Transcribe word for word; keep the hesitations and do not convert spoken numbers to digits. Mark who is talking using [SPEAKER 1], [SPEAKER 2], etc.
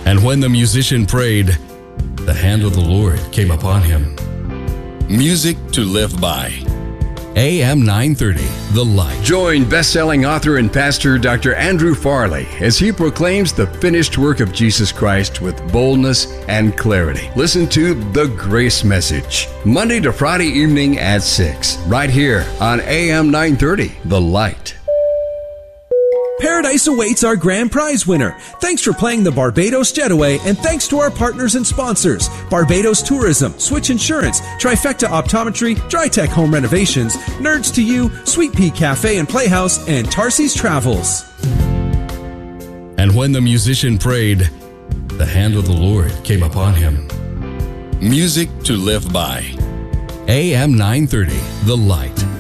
[SPEAKER 1] And when the musician prayed, the hand of the Lord came upon him.
[SPEAKER 2] Music to live by.
[SPEAKER 1] A M nine thirty, The Light.
[SPEAKER 3] Join best-selling author and pastor Doctor Andrew Farley as he proclaims the finished work of Jesus Christ with boldness and clarity. Listen to The Grace Message, Monday to Friday evening at six, right here on A M nine thirty, The Light.
[SPEAKER 4] Paradise awaits our grand prize winner. Thanks for playing the Barbados Jetaway, and thanks to our partners and sponsors, Barbados Tourism, Switch Insurance, Trifecta Optometry, Drytech Home Renovations, Nerds to You, Sweet Pea Cafe and Playhouse, and Tarsi's Travels.
[SPEAKER 1] And when the musician prayed, the hand of the Lord came upon him.
[SPEAKER 2] Music to live by.
[SPEAKER 1] A M nine thirty, The Light.